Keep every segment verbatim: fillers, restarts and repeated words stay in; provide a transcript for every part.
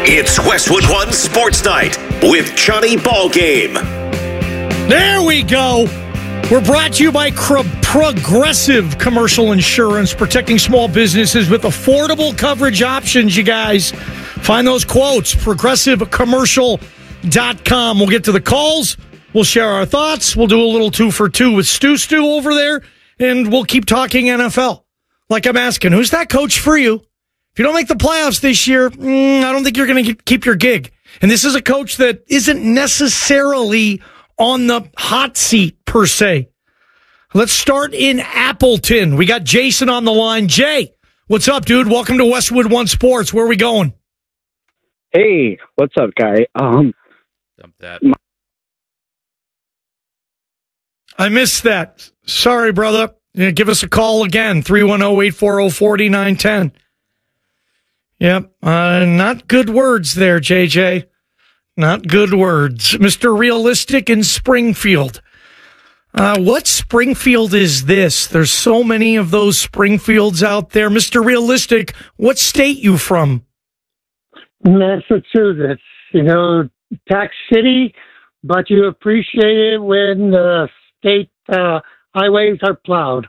It's Westwood One Sports Night with Johnny Ballgame. There we go. We're brought to you by Cro- Progressive Commercial Insurance, protecting small businesses with affordable coverage options, you guys. Find those quotes, progressive commercial dot com. We'll get to the calls. We'll share our thoughts. We'll do a little two for two with Stu Stu over there, and we'll keep talking N F L. Like I'm asking, who's that coach for you? If you don't make the playoffs this year, mm, I don't think you're going to keep your gig. And this is a coach that isn't necessarily on the hot seat, per se. Let's start in Appleton. We got Jason on the line. Jay, what's up, dude? Welcome to Westwood One Sports. Where are we going? Hey, what's up, guy? Um, Dump that. My- I missed that. Sorry, brother. Yeah, give us a call again, three one zero, eight four zero, four nine one zero. Yep, uh, not good words there, J J. Not good words. Mister Realistic in Springfield. Uh, what Springfield is this? There's so many of those Springfields out there. Mister Realistic, what state you from? Massachusetts. You know, tax city, but you appreciate it when the state uh, highways are plowed.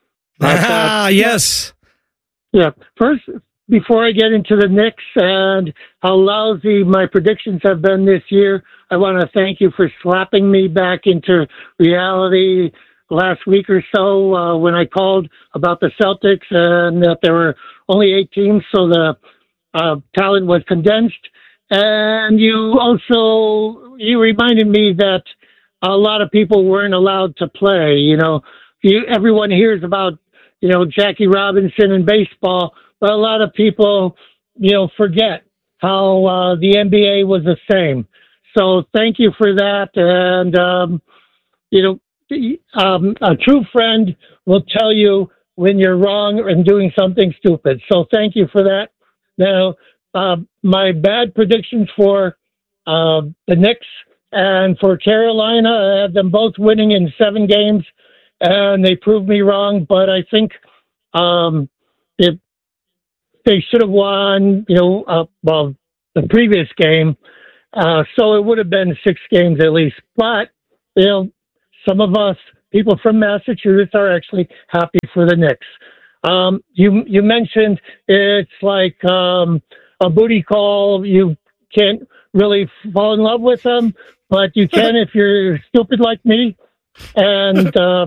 Ah, yes. Yeah. First, before I get into the Knicks and how lousy my predictions have been this year, I want to thank you for slapping me back into reality last week or so uh, when I called about the Celtics and that there were only eight teams, so the uh, talent was condensed. And you also, you reminded me that a lot of people weren't allowed to play. You know, you, everyone hears about, you know, Jackie Robinson in baseball, but a lot of people, you know, forget how uh, the N B A was the same. So thank you for that. And, um, you know, um, a true friend will tell you when you're wrong and doing something stupid. So thank you for that. Now, uh, my bad predictions for uh, the Knicks and for Carolina, I had them both winning in seven games, and they proved me wrong. But I think um, it, they should have won, you know, uh, well, the previous game. Uh, so it would have been six games at least. But, you know, some of us, people from Massachusetts, are actually happy for the Knicks. Um, you you mentioned it's like um, a booty call. You can't really fall in love with them, but you can if you're stupid like me. And uh,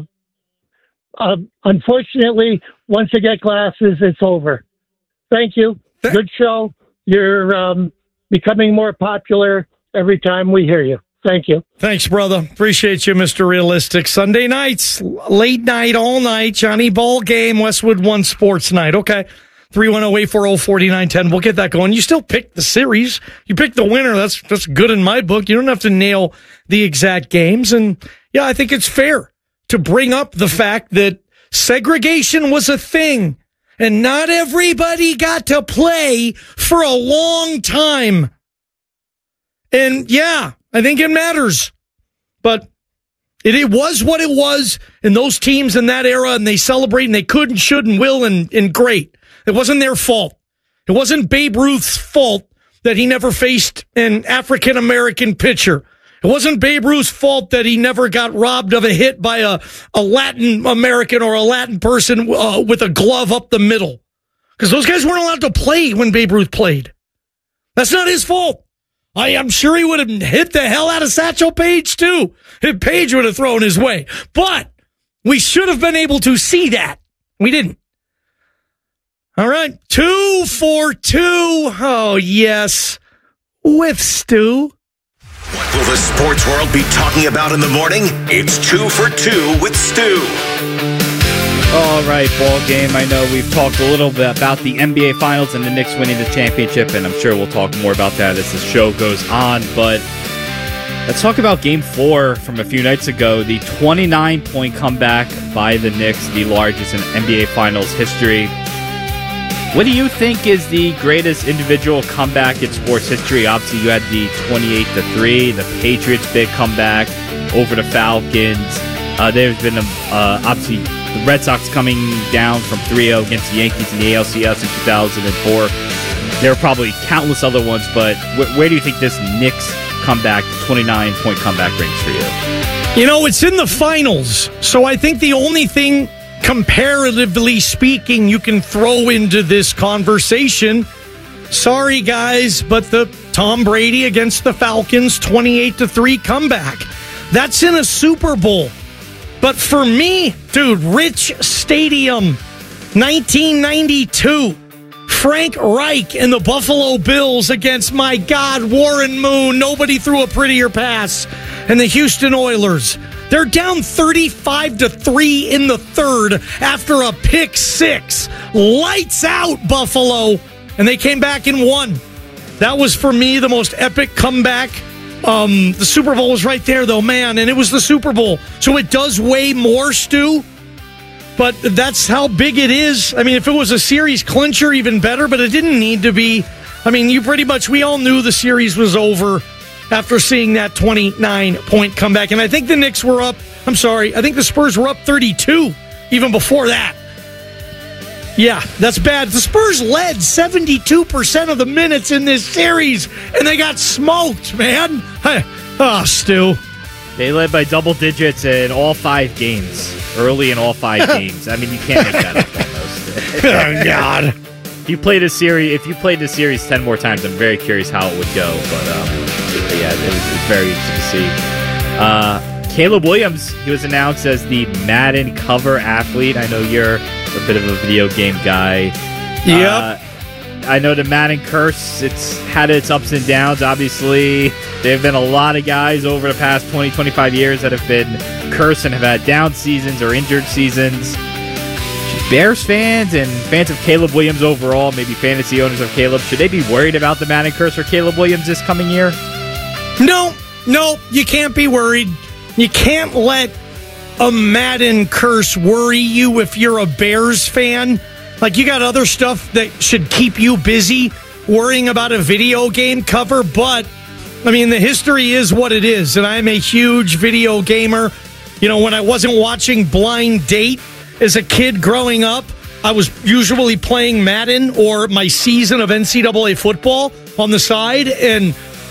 uh, unfortunately, once you get glasses, it's over. Thank you. Good show. You're um, becoming more popular every time we hear you. Thank you. Thanks, brother. Appreciate you, Mister Realistic. Sunday nights, late night, all night, Johnny Ballgame, Westwood One Sports Night. Okay. three one zero, eight four zero, four nine one zero. We'll get that going. You still pick the series. You pick the winner. That's, that's good in my book. You don't have to nail the exact games. And, yeah, I think it's fair to bring up the fact that segregation was a thing. And not everybody got to play for a long time. And, yeah, I think it matters. But it, it was what it was in those teams in that era, and they celebrate, and they could and should and will, and, and great. It wasn't their fault. It wasn't Babe Ruth's fault that he never faced an African-American pitcher. It wasn't Babe Ruth's fault that he never got robbed of a hit by a, a Latin American or a Latin person uh, with a glove up the middle. Because those guys weren't allowed to play when Babe Ruth played. That's not his fault. I am sure he would have hit the hell out of Satchel Paige, too. If Paige would have thrown his way. But we should have been able to see that. We didn't. All right. Two for two. Oh, yes. With Stu. What will the sports world be talking about in the morning? It's two for two with Stu. All right, ball game. I know we've talked a little bit about the N B A Finals and the Knicks winning the championship, and I'm sure we'll talk more about that as the show goes on. But let's talk about Game four from a few nights ago, the twenty-nine point comeback by the Knicks, the largest in N B A Finals history. What do you think is the greatest individual comeback in sports history? Obviously, you had the twenty-eight to three, the Patriots' big comeback over the Falcons. Uh, there's been, a, uh, obviously, the Red Sox coming down from three oh against the Yankees in the A L C S in two thousand four. there are probably countless other ones, but wh- where do you think this Knicks comeback, twenty-nine point comeback rings for you? You know, it's in the finals, so I think the only thing, comparatively speaking, you can throw into this conversation, sorry guys, but the Tom Brady against the Falcons twenty-eight to three comeback. That's in a Super Bowl. But for me, dude, Rich Stadium, nineteen ninety-two. Frank Reich and the Buffalo Bills against, my God, Warren Moon. Nobody threw a prettier pass. And the Houston Oilers. They're down thirty-five to three in the third after a pick six. Lights out, Buffalo. And they came back and won. That was, for me, the most epic comeback. Um, the Super Bowl was right there, though, man. And it was the Super Bowl. So it does weigh more, Stu. But that's how big it is. I mean, if it was a series clincher, even better, but it didn't need to be. I mean, you pretty much, we all knew the series was over after seeing that twenty-nine point comeback. And I think the Knicks were up, I'm sorry, I think the Spurs were up thirty-two even before that. Yeah, that's bad. The Spurs led seventy-two percent of the minutes in this series, and they got smoked, man. Oh, Stu. They led by double digits in all five games. Early in all five games. I mean, you can't make that up almost. Oh, God. If you played a series, if you played the series ten more times, I'm very curious how it would go. But um, yeah, it was, it was very interesting to see. Uh, Caleb Williams, he was announced as the Madden cover athlete. I know you're a bit of a video game guy. Yep. Uh, I know the Madden curse, it's had its ups and downs, obviously. There have been a lot of guys over the past twenty, twenty-five years that have been cursed and have had down seasons or injured seasons. Bears fans and fans of Caleb Williams overall, maybe fantasy owners of Caleb, should they be worried about the Madden curse for Caleb Williams this coming year? No, no, you can't be worried. You can't let a Madden curse worry you if you're a Bears fan. Like, you got other stuff that should keep you busy worrying about a video game cover, but, I mean, the history is what it is, and I'm a huge video gamer. You know, when I wasn't watching Blind Date as a kid growing up, I was usually playing Madden or my season of N C double A football on the side, and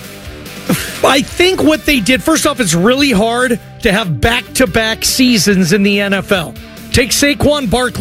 I think what they did, first off, it's really hard to have back-to-back seasons in the N F L. Take Saquon Barkley.